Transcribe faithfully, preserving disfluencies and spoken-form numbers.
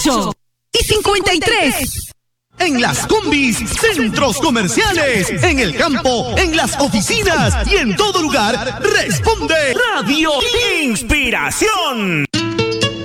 ocho y cincuenta y tres. En las combis, centros comerciales, en el campo, en las oficinas y en todo lugar, responde Radio Inspiración.